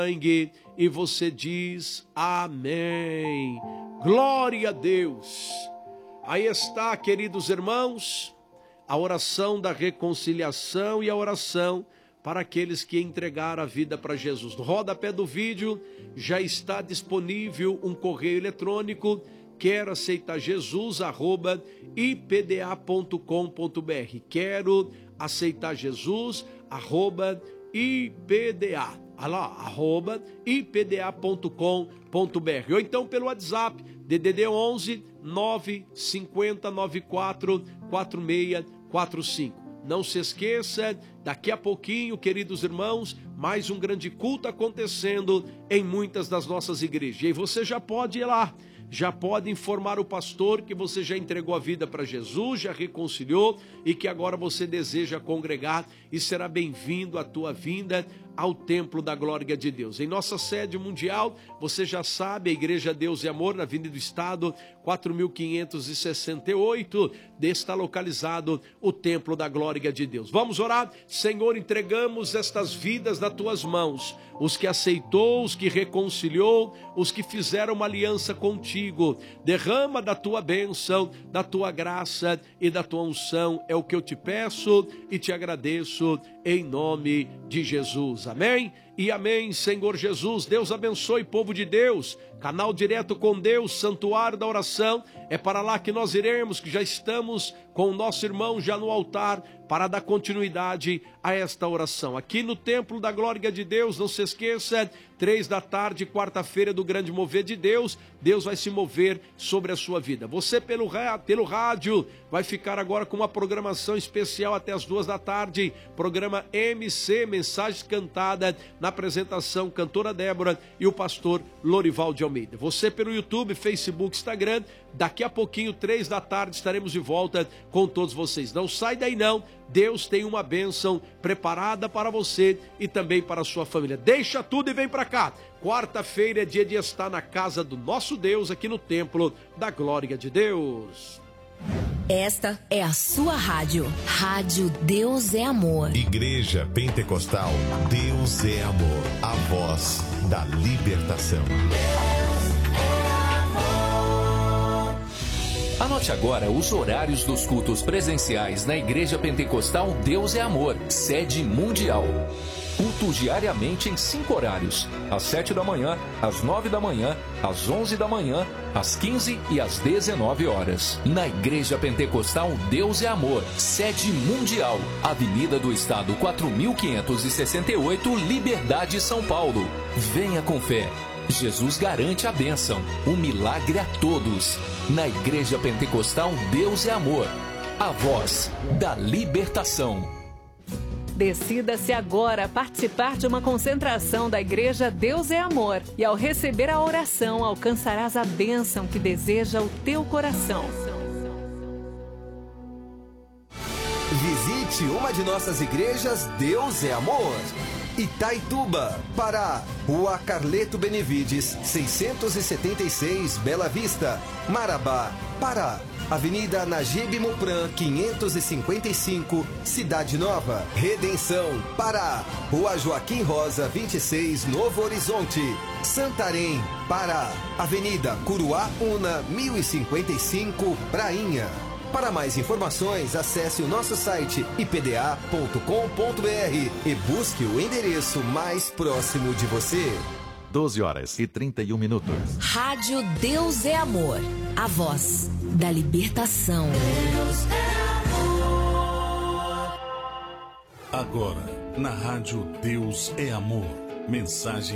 sangue, e você diz amém. Glória a Deus. Aí está, queridos irmãos, a oração da reconciliação e a oração para aqueles que entregaram a vida para Jesus. No rodapé do vídeo já está disponível um correio eletrônico, quero aceitar Jesus, @ipda.com.br. Quero aceitar Jesus, @ipda. Olha lá, @ipda.com.br. Ou então pelo WhatsApp, DDD 11 950 94 4645. Não se esqueça, daqui a pouquinho, queridos irmãos, mais um grande culto acontecendo em muitas das nossas igrejas. E você já pode ir lá, já pode informar o pastor que você já entregou a vida para Jesus, já reconciliou e que agora você deseja congregar, e será bem-vindo a tua vinda ao templo da glória de Deus. Em nossa sede mundial, você já sabe, a Igreja Deus e Amor, na Avenida do Estado, 4568, está localizado o templo da glória de Deus. Vamos orar? Senhor, entregamos estas vidas nas tuas mãos, os que aceitou, os que reconciliou, os que fizeram uma aliança contigo. Derrama da tua bênção, da tua graça e da tua unção, é o que eu te peço e te agradeço em nome de Jesus. Amém? E amém, Senhor Jesus. Deus abençoe, povo de Deus. Canal Direto com Deus, Santuário da Oração, é para lá que nós iremos, que já estamos com o nosso irmão já no altar para dar continuidade a esta oração. Aqui no Templo da Glória de Deus, não se esqueça, 3 da tarde, quarta-feira do grande mover de Deus, Deus vai se mover sobre a sua vida. Você pelo rádio vai ficar agora com uma programação especial até as 2 da tarde, programa MC, Mensagens Cantada, na apresentação cantora Débora e o pastor Lorival de Almeida. Você pelo YouTube, Facebook, Instagram, daqui a pouquinho, 3 da tarde, estaremos de volta com todos vocês. Não sai daí não, Deus tem uma bênção preparada para você e também para a sua família. Deixa tudo e vem para cá. Quarta-feira é dia de estar na casa do nosso Deus, aqui no Templo da Glória de Deus. Esta é a sua rádio. Rádio Deus é Amor. Igreja Pentecostal Deus é Amor. A voz da libertação. Anote agora os horários dos cultos presenciais na Igreja Pentecostal Deus é Amor, sede mundial. Culto diariamente em 5 horários: às 7 da manhã, às 9 da manhã, às 11 da manhã, às 15 e às 19 horas. Na Igreja Pentecostal Deus é Amor, sede mundial, Avenida do Estado 4568, Liberdade, São Paulo. Venha com fé. Jesus garante a bênção, o milagre a todos. Na Igreja Pentecostal Deus é Amor, a voz da libertação. Decida-se agora a participar de uma concentração da Igreja Deus é Amor. E ao receber a oração, alcançarás a bênção que deseja o teu coração. Visite uma de nossas igrejas Deus é Amor. Itaituba, Pará, Rua Carleto Benevides, 676, Bela Vista. Marabá, Pará, Avenida Najib Mupran, 555, Cidade Nova. Redenção, Pará, Rua Joaquim Rosa, 26, Novo Horizonte. Santarém, Pará, Avenida Curuá Una, 1055, Prainha. Para mais informações, acesse o nosso site ipda.com.br e busque o endereço mais próximo de você. 12h31. Rádio Deus é Amor, a voz da libertação. Deus é amor. Agora, na Rádio Deus é Amor, mensagem